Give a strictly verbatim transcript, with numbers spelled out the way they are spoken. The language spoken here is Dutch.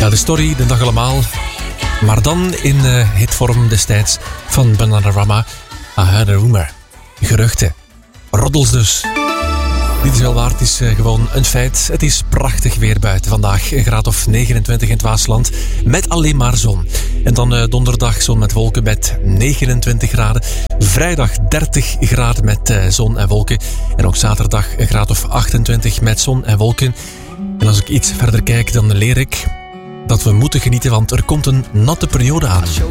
Ja, de story, de dag allemaal. Maar dan in uh, hitvorm destijds van Bananarama. I heard a rumor. Geruchten. Roddels dus. Dit is wel waar, het is uh, gewoon een feit. Het is prachtig weer buiten vandaag. Een graad of negenentwintig in het Waasland. Met alleen maar zon. En dan uh, donderdag zon met wolken met negenentwintig graden. Vrijdag dertig graden met uh, zon en wolken. En ook zaterdag een graad of achtentwintig met zon en wolken. En als ik iets verder kijk, dan leer ik dat we moeten genieten, want er komt een natte periode aan.